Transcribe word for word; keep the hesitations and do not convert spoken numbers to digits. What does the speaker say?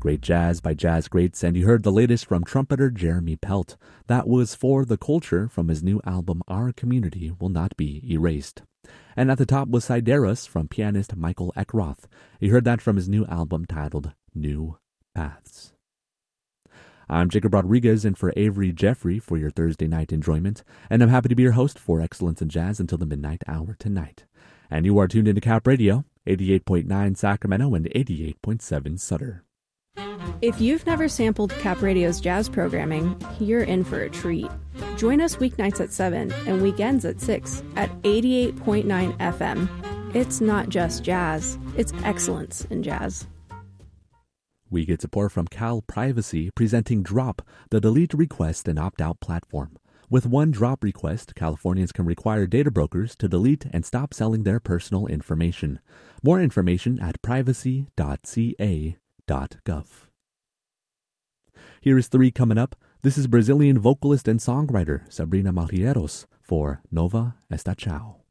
Great jazz by jazz greats, and you heard the latest from trumpeter Jeremy Pelt. That was For the Culture from his new album Our Community Will Not Be Erased. And at the top was Sideros from pianist Michael Eckroth. You heard that from his new album titled New Paths. I'm Jacob Rodriguez in for Avery Jeffrey for your Thursday night enjoyment, and I'm happy to be your host for Excellence in Jazz until the midnight hour tonight. And you are tuned into Cap Radio, eighty-eight point nine Sacramento and eighty-eight point seven Sutter. If you've never sampled Cap Radio's jazz programming, you're in for a treat. Join us weeknights at seven and weekends at six at eighty-eight point nine F M. It's not just jazz, it's excellence in jazz. We get support from Cal Privacy, presenting Drop, the delete, request, and opt-out platform. With one drop request, Californians can require data brokers to delete and stop selling their personal information. More information at privacy dot c a dot gov. Here is three coming up. This is Brazilian vocalist and songwriter Sabrina Malheiros for Nova Estação.